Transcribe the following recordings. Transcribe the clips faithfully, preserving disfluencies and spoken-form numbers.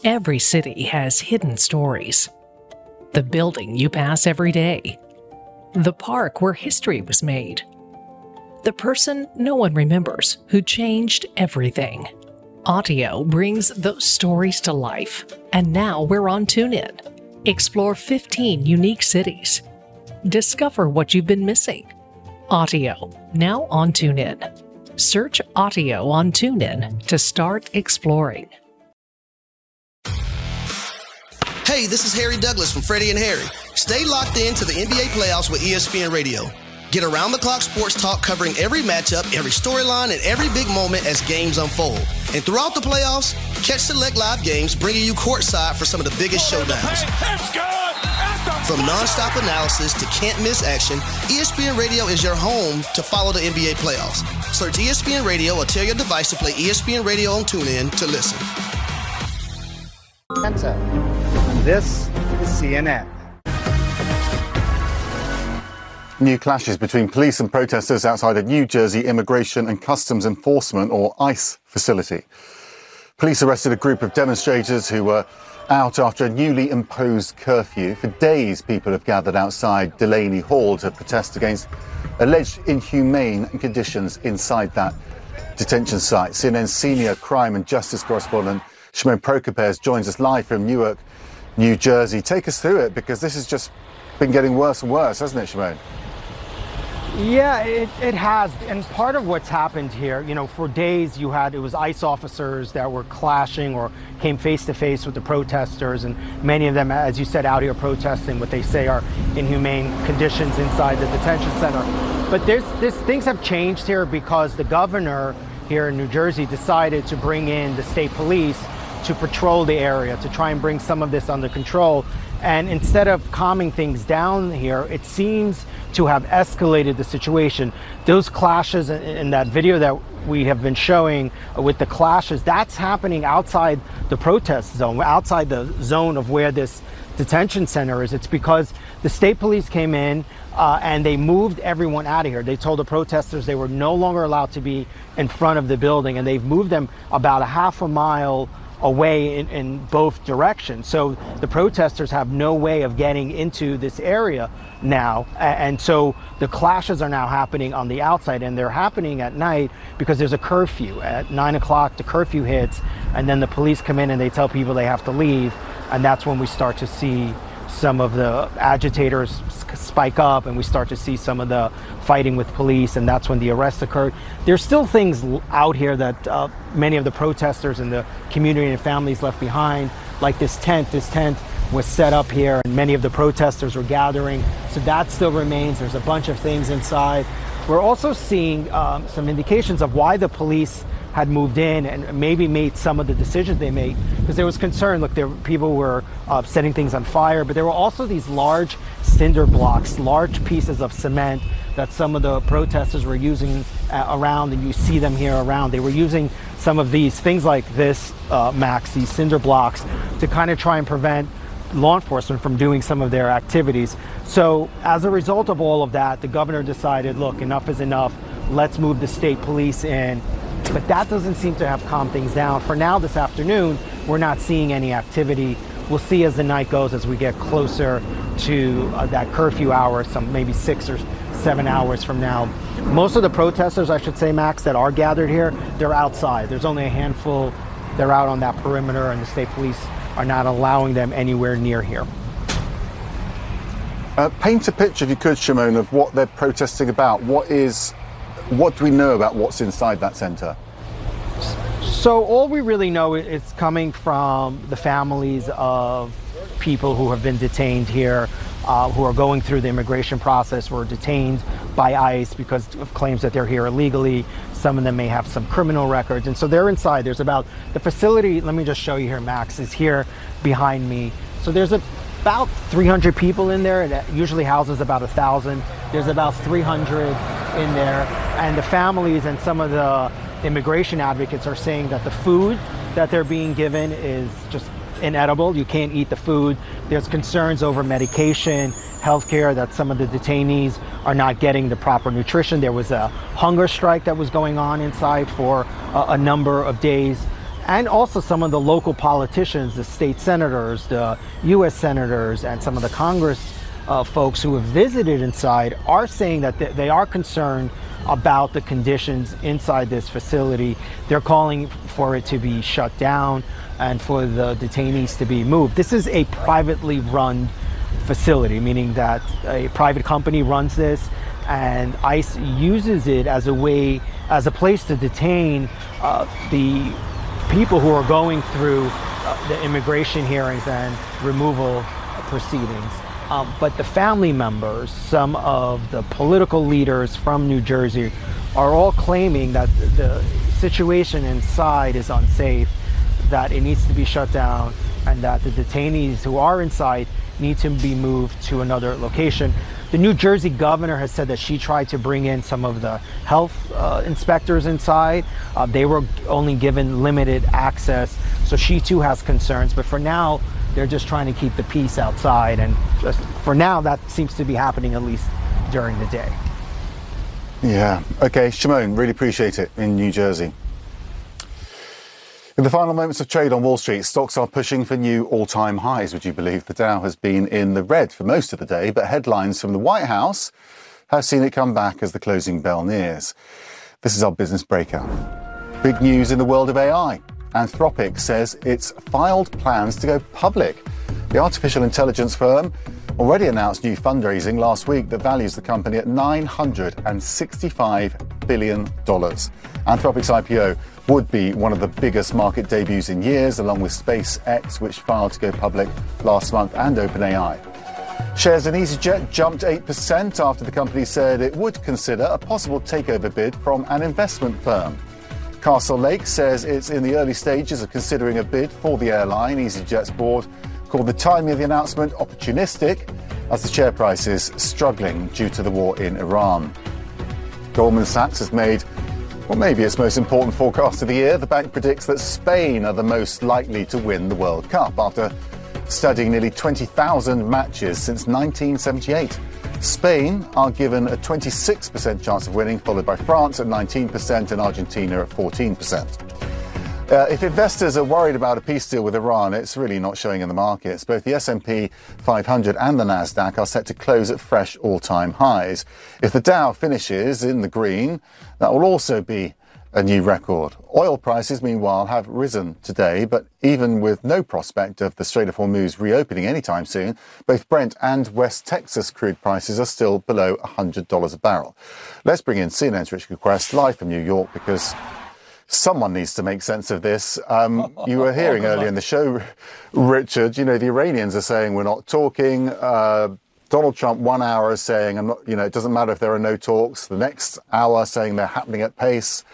Every city has hidden stories. The building you pass every day. The park where history was made. The person no one remembers who changed everything. Audio brings those stories to life, and now we're on TuneIn. Explore fifteen unique cities. Discover what you've been missing. Audio, now on TuneIn. Search Audio on TuneIn to start exploring. Hey, this is Harry Douglas from Freddie and Harry. Stay locked in to the N B A playoffs with E S P N Radio. Get around-the-clock sports talk covering every matchup, every storyline, and every big moment as games unfold. And throughout the playoffs, catch select live games bringing you courtside for some of the biggest showdowns. From nonstop analysis to can't-miss action, E S P N Radio is your home to follow the N B A playoffs. Search E S P N Radio or tell your device to play E S P N Radio on TuneIn to listen. And this is C N N. New clashes between police and protesters outside a New Jersey Immigration and Customs Enforcement, or ICE, facility. Police arrested a group of demonstrators who were out after a newly imposed curfew. For days, people have gathered outside Delaney Hall to protest against alleged inhumane conditions inside that detention site. C N N's senior crime and justice correspondent Shimon Prokupecz joins us live from Newark, New Jersey. Take us through it, because this has just been getting worse and worse, hasn't it, Shimon? Yeah, it, it has. And part of what's happened here, you know, for days you had, it was ICE officers that were clashing or came face to face with the protesters. And many of them, as you said, out here protesting what they say are inhumane conditions inside the detention center. But there's, this, things have changed here because the governor here in New Jersey decided to bring in the state police to patrol the area, to try and bring some of this under control. And instead of calming things down here, it seems to have escalated the situation. Those clashes in that video that we have been showing with the clashes, that's happening outside the protest zone, outside the zone of where this detention center is. It's because the state police came in uh, and they moved everyone out of here. They told the protesters they were no longer allowed to be in front of the building, and they've moved them about a half a mile away in, in both directions. So the protesters have no way of getting into this area now. And so the clashes are now happening on the outside, and they're happening at night because there's a curfew. At nine o'clock, the curfew hits, and then the police come in and they tell people they have to leave. And that's when we start to see some of the agitators spike up, and we start to see some of the fighting with police, and that's when the arrests occurred. There's still things out here that uh, many of the protesters and the community and families left behind, like this tent. This tent was set up here, and many of the protesters were gathering, so that still remains. There's a bunch of things inside. We're also seeing um, some indications of why the police had moved in and maybe made some of the decisions they made, because there was concern. Look, there people were uh, setting things on fire, but there were also these large cinder blocks, large pieces of cement that some of the protesters were using uh, around, and you see them here around. They were using some of these things like this, uh, Max, these cinder blocks, to kind of try and prevent law enforcement from doing some of their activities. So as a result of all of that, the governor decided, look, enough is enough. Let's move the state police in. But that doesn't seem to have calmed things down. For now, this afternoon, we're not seeing any activity. We'll see as the night goes, as we get closer to uh, that curfew hour, some maybe six or seven hours from now. Most of the protesters, I should say, Max, that are gathered here, they're outside. There's only a handful. They're out on that perimeter, and the state police are not allowing them anywhere near here. Uh, paint a picture, if you could, Shimon, of what they're protesting about. What is... What do we know about what's inside that centre? So all we really know is coming from the families of people who have been detained here, uh, who are going through the immigration process, were detained by ICE because of claims that they're here illegally. Some of them may have some criminal records. And so they're inside. There's about, the facility, let me just show you here, Max, is here behind me. So there's a about three hundred people in there. It usually houses about a thousand. There's about three hundred in there, and the families and some of the immigration advocates are saying that the food that they're being given is just inedible. You can't eat the food. There's concerns over medication, healthcare, that some of the detainees are not getting the proper nutrition. There was a hunger strike that was going on inside for a, a number of days. and also some of the local politicians, the state senators, the U S senators, and some of the Congress uh, folks who have visited inside are saying that th- they are concerned about the conditions inside this facility. They're calling for it to be shut down and for the detainees to be moved. This is a privately run facility, meaning that a private company runs this, and ICE uses it as a way, as a place to detain uh, the people who are going through uh, the immigration hearings and removal proceedings. Um, but the family members, some of the political leaders from New Jersey, are all claiming that the situation inside is unsafe, that it needs to be shut down, and that the detainees who are inside need to be moved to another location. The New Jersey governor has said that she tried to bring in some of the health uh, inspectors inside. Uh, they were only given limited access, so she too has concerns. But for now, they're just trying to keep the peace outside, and just for now, that seems to be happening at least during the day. Yeah. Okay, Shimon, really appreciate it in New Jersey. In the final moments of trade on Wall Street, stocks are pushing for new all-time highs. Would you believe the Dow has been in the red for most of the day, but headlines from the White House have seen it come back as the closing bell nears. This is our business breakout. Big news in the world of A I. Anthropic says it's filed plans to go public. The artificial intelligence firm already announced new fundraising last week that values the company at nine hundred sixty-five billion dollars. Anthropic's I P O would be one of the biggest market debuts in years, along with SpaceX, which filed to go public last month, and OpenAI. Shares in EasyJet jumped eight percent after the company said it would consider a possible takeover bid from an investment firm. Castle Lake says it's in the early stages of considering a bid for the airline. EasyJet's board called the timing of the announcement opportunistic, as the share price is struggling due to the war in Iran. Goldman Sachs has made, well, maybe its most important forecast of the year. The bank predicts that Spain are the most likely to win the World Cup after studying nearly twenty thousand matches since nineteen seventy-eight. Spain are given a twenty-six percent chance of winning, followed by France at nineteen percent and Argentina at fourteen percent. Uh, if investors are worried about a peace deal with Iran, it's really not showing in the markets. Both the S and P five hundred and the Nasdaq are set to close at fresh all-time highs. If the Dow finishes in the green, that will also be a new record. Oil prices, meanwhile, have risen today, but even with no prospect of the Strait of Hormuz reopening anytime soon, both Brent and West Texas crude prices are still below one hundred dollars a barrel. Let's bring in C N N's Richard Quest live from New York, because someone needs to make sense of this. Um, you were hearing earlier in the show, Richard, you know, the Iranians are saying we're not talking. Uh, Donald Trump, one hour, is saying, I'm not, you know, it doesn't matter if there are no talks. The next hour saying they're happening at pace.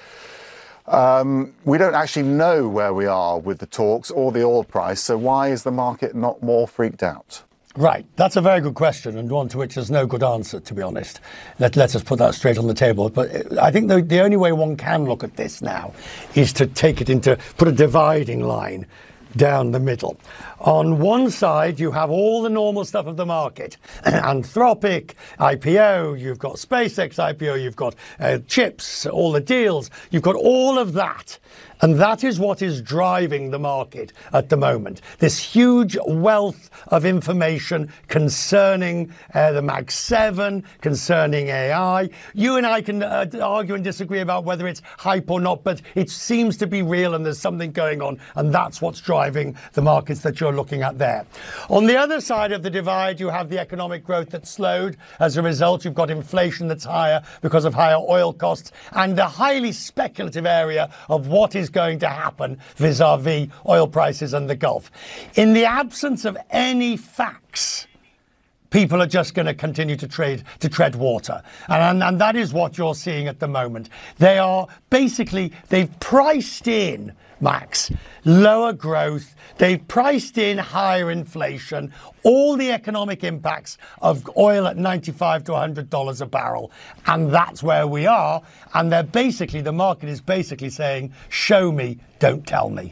Um, we don't actually know where we are with the talks or the oil price. So why is the market not more freaked out? Right. That's a very good question, and one to which there's no good answer, to be honest. Let, let us put that straight on the table. But I think the, the only way one can look at this now is to take it into, put a dividing line down the middle. On one side, you have all the normal stuff of the market. Anthropic, I P O, you've got SpaceX I P O, you've got uh, chips, all the deals. You've got all of that. And that is what is driving the market at the moment. This huge wealth of information concerning uh, the Mag seven, concerning A I. You and I can uh, argue and disagree about whether it's hype or not, but it seems to be real and there's something going on. And that's what's driving the markets that you're looking at there. On the other side of the divide, you have the economic growth that's slowed. As a result, you've got inflation that's higher because of higher oil costs, and the highly speculative area of what is going to happen vis-a-vis oil prices and the Gulf. In the absence of any facts, people are just going to continue to trade, to tread water. And, and, and that is what you're seeing at the moment. They are basically, they've priced in, Max, lower growth. They've priced in higher inflation, all the economic impacts of oil at ninety-five to one hundred dollars a barrel. And that's where we are. And they're basically, the market is basically saying, show me, don't tell me.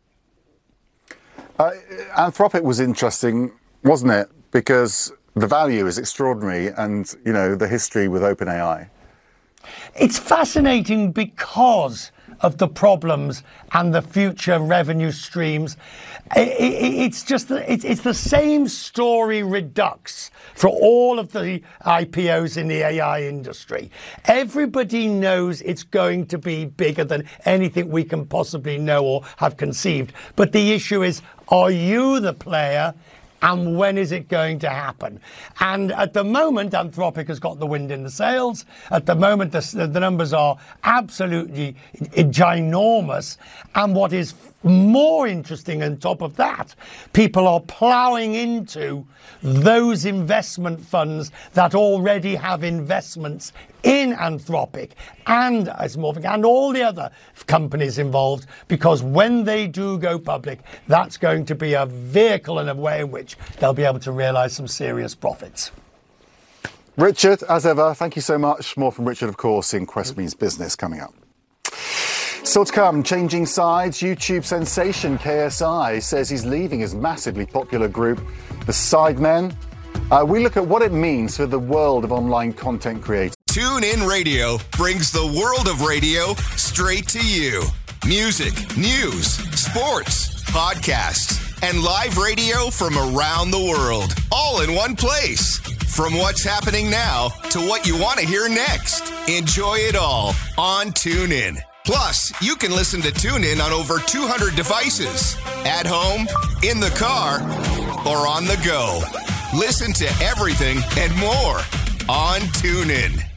Uh, Anthropic was interesting, wasn't it? Because the value is extraordinary, and, you know, the history with OpenAI. It's fascinating because of the problems and the future revenue streams. It, it, it's just the, it, it's the same story redux for all of the I P Os in the A I industry. Everybody knows it's going to be bigger than anything we can possibly know or have conceived. But the issue is, are you the player? And when is it going to happen? And at the moment, Anthropic has got the wind in the sails. At the moment, the, the numbers are absolutely ginormous. And what is more interesting on top of that, people are ploughing into those investment funds that already have investments in Anthropic and Isomorphic and all the other companies involved, because when they do go public, that's going to be a vehicle and a way in which they'll be able to realise some serious profits. Richard, as ever, thank you so much. More from Richard, of course, in Quest Means Business coming up. Still to come, changing sides, YouTube sensation K S I says he's leaving his massively popular group, The Sidemen. Uh, we look at what it means for the world of online content creators. TuneIn Radio brings the world of radio straight to you. Music, news, sports, podcasts, and live radio from around the world, all in one place. From what's happening now to what you want to hear next. Enjoy it all on TuneIn. Plus, you can listen to TuneIn on over two hundred devices. At home, in the car, or on the go. Listen to everything and more on TuneIn.